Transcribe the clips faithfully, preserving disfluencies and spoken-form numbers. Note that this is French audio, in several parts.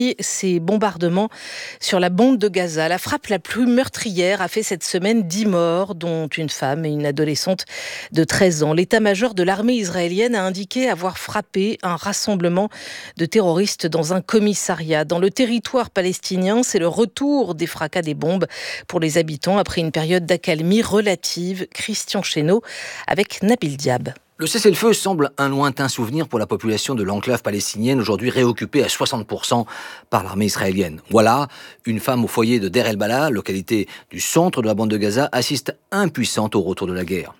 Ces bombardements sur la bande de Gaza. La frappe la plus meurtrière a fait cette semaine dix morts, dont une femme et une adolescente de treize ans. L'état-major de l'armée israélienne a indiqué avoir frappé un rassemblement de terroristes dans un commissariat. Dans le territoire palestinien, c'est le retour des fracas des bombes pour les habitants après une période d'accalmie relative. Christian Chesneau avec Nabil Diab. Le cessez-le-feu semble un lointain souvenir pour la population de l'enclave palestinienne, aujourd'hui réoccupée à soixante pour cent par l'armée israélienne. Voilà, une femme au foyer de Deir el-Balah, localité du centre de la bande de Gaza, assiste impuissante au retour de la guerre.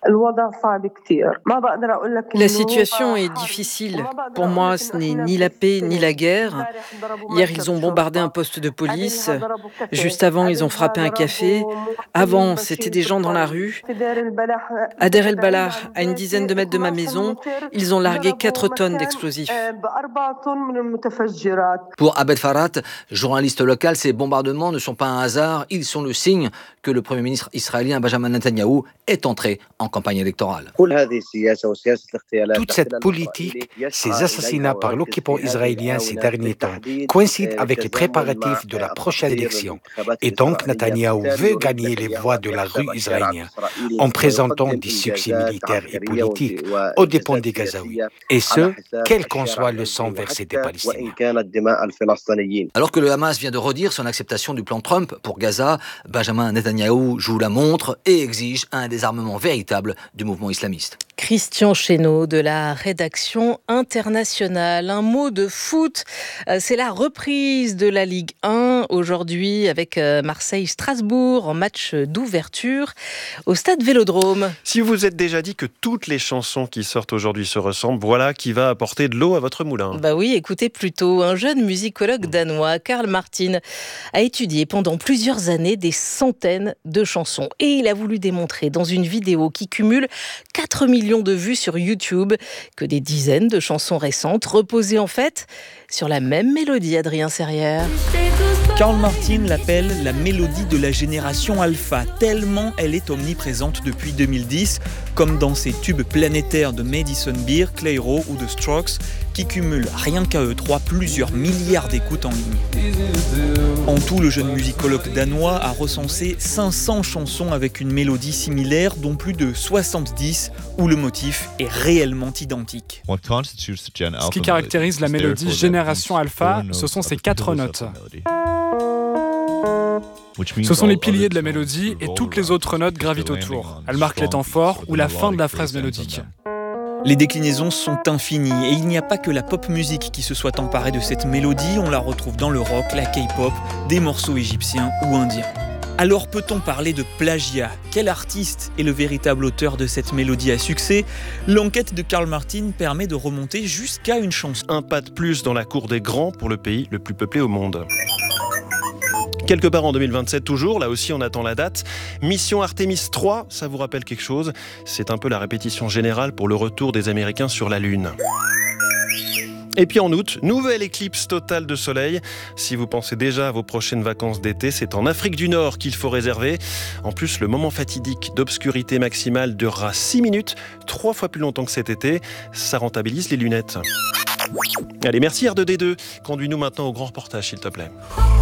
La situation est difficile. Pour moi, ce n'est ni la paix ni la guerre. Hier, ils ont bombardé un poste de police. Juste avant, ils ont frappé un café. Avant, c'était des gens dans la rue. À Deir el-Balah, à une dizaine de mètres de ma maison, ils ont largué quatre tonnes d'explosifs. Pour Abed Farat, journaliste local, ces bombardements ne sont pas un hasard, ils sont le signe que le Premier ministre israélien Benjamin Netanyahou est entré en campagne électorale. Toute cette politique, ces assassinats par l'occupant israélien ces derniers temps, coïncident avec les préparatifs de la prochaine élection. Et donc Netanyahou veut gagner les voix de la rue israélienne en présentant des succès militaires et politiques aux dépens des Gazaouis. Et ce, quel qu'en soit le sang versé des Palestiniens. Alors que le Hamas vient de redire son acceptation du plan Trump pour Gaza, Benjamin Netanyahou joue la montre et exige un désarmement véritable du mouvement islamiste. Christian Chesneau de la rédaction internationale. Un mot de foot, c'est la reprise de la Ligue un aujourd'hui avec Marseille-Strasbourg en match d'ouverture au stade Vélodrome. Si vous vous êtes déjà dit que toutes les chansons qui sortent aujourd'hui se ressemblent, voilà qui va apporter de l'eau à votre moulin. Bah oui, écoutez plutôt. Un jeune musicologue danois, Carl Martin, a étudié pendant plusieurs années des centaines de chansons. Et il a voulu démontrer dans une vidéo qui cumule quatre millions de vues sur YouTube que des dizaines de chansons récentes reposaient en fait sur la même mélodie. Adrien Serrière. Carl Martin l'appelle la mélodie de la génération alpha, tellement elle est omniprésente depuis deux mille dix, comme dans ces tubes planétaires de Madison Beer, Clairo ou The Strokes, qui cumulent rien qu'à eux trois plusieurs milliards d'écoutes en ligne. En tout, le jeune musicologue danois a recensé cinq cents chansons avec une mélodie similaire, dont plus de soixante-dix où le motif est réellement identique. Ce qui caractérise la mélodie Génération Alpha, ce sont ces quatre notes. Ce sont les piliers de la mélodie et toutes les autres notes gravitent autour. Elles marquent les temps forts ou la fin de la phrase mélodique. Les déclinaisons sont infinies et il n'y a pas que la pop musique qui se soit emparée de cette mélodie, on la retrouve dans le rock, la K-pop, des morceaux égyptiens ou indiens. Alors peut-on parler de plagiat ? Quel artiste est le véritable auteur de cette mélodie à succès ? L'enquête de Carl Martin permet de remonter jusqu'à une chanson. Un pas de plus dans la cour des grands pour le pays le plus peuplé au monde. Quelque part en deux mille vingt-sept toujours, là aussi on attend la date. Mission Artemis trois, ça vous rappelle quelque chose ? C'est un peu la répétition générale pour le retour des Américains sur la Lune. Et puis en août, nouvelle éclipse totale de soleil. Si vous pensez déjà à vos prochaines vacances d'été, c'est en Afrique du Nord qu'il faut réserver. En plus, le moment fatidique d'obscurité maximale durera six minutes, trois fois plus longtemps que cet été. Ça rentabilise les lunettes. Allez, merci R deux D deux. Conduis-nous maintenant au grand reportage, s'il te plaît.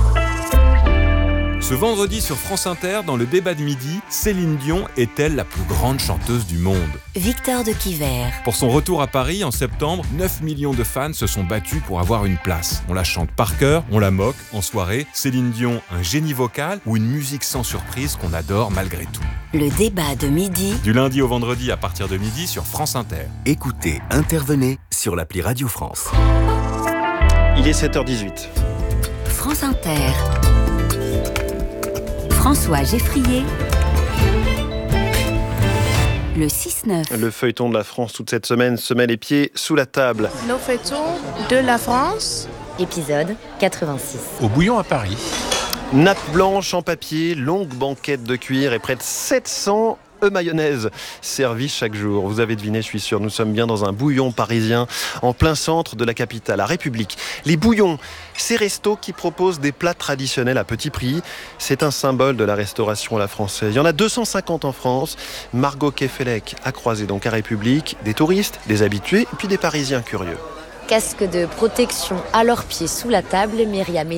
Ce vendredi sur France Inter, dans le débat de midi, Céline Dion est-elle la plus grande chanteuse du monde ? Victor de Quiver. Pour son retour à Paris en septembre, neuf millions de fans se sont battus pour avoir une place. On la chante par cœur, on la moque, en soirée. Céline Dion, un génie vocal ou une musique sans surprise qu'on adore malgré tout ? Le débat de midi. Du lundi au vendredi à partir de midi sur France Inter. Écoutez, intervenez sur l'appli Radio France. Il est sept heures dix-huit. France Inter. François Geffrier, le six neuf. Le feuilleton de la France toute cette semaine se met les pieds sous la table. Le feuilleton de la France, épisode quatre-vingt-six. Au bouillon à Paris. Nappe blanche en papier, longue banquette de cuir et près de sept cents œufs mayonnaise servis chaque jour. Vous avez deviné, je suis sûr, nous sommes bien dans un bouillon parisien en plein centre de la capitale, la République. Les bouillons, ces restos qui proposent des plats traditionnels à petit prix, c'est un symbole de la restauration à la française. Il y en a deux cent cinquante en France. Margot Kefelec a croisé donc à République des touristes, des habitués et puis des Parisiens curieux. casque de protection à leurs pieds sous la table, Myriam